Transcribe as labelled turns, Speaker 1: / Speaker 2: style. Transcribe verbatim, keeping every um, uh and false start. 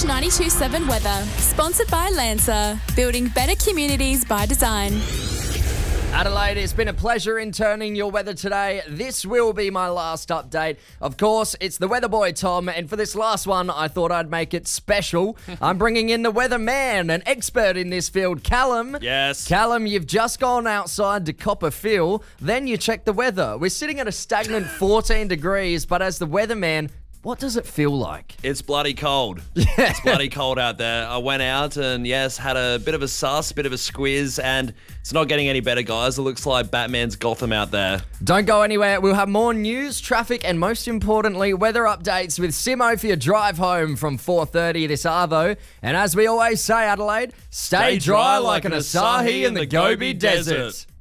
Speaker 1: Fresh ninety-two point seven weather. Sponsored by Lancer. Building better communities by design.
Speaker 2: Adelaide, it's been a pleasure interning your weather today. This will be my last update. Of course, it's the weather boy, Tom, and for this last one, I thought I'd make it special. I'm bringing in the weatherman, an expert in this field, Callum.
Speaker 3: Yes.
Speaker 2: Callum, you've just gone outside to cop a feel, then you check the weather. We're sitting at a stagnant fourteen degrees, but as the weatherman, what does it feel like?
Speaker 3: It's bloody cold. Yeah. It's bloody cold out there. I went out and, yes, had a bit of a sus, bit of a squiz, and it's not getting any better, guys. It looks like Batman's Gotham out there.
Speaker 2: Don't go anywhere. We'll have more news, traffic, and most importantly, weather updates with Simo for your drive home from four thirty this Arvo. And as we always say, Adelaide, stay, stay dry, dry like an Asahi in the Gobi Desert. Desert.